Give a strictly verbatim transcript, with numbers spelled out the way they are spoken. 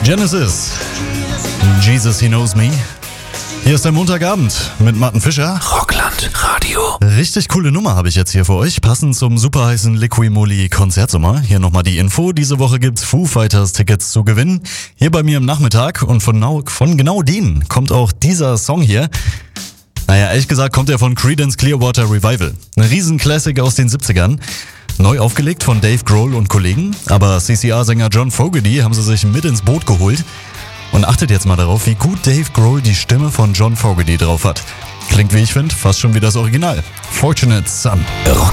Genesis. Jesus, He Knows Me. Hier ist der Montagabend mit Martin Fischer. Rockland Radio. Richtig coole Nummer habe ich jetzt hier für euch, passend zum super heißen Liqui-Moly Konzertsommer. Hier nochmal die Info. Diese Woche gibt's Foo Fighters Tickets zu gewinnen. Hier bei mir im Nachmittag. Und von genau, von genau denen kommt auch dieser Song hier. Naja, ehrlich gesagt kommt er von Creedence Clearwater Revival. Ein Riesen-Classic aus den siebzigern. Neu aufgelegt von Dave Grohl und Kollegen. Aber C C R-Sänger John Fogerty haben sie sich mit ins Boot geholt. Und achtet jetzt mal darauf, wie gut Dave Grohl die Stimme von John Fogerty drauf hat. Klingt, wie ich finde, fast schon wie das Original. Fortunate Son.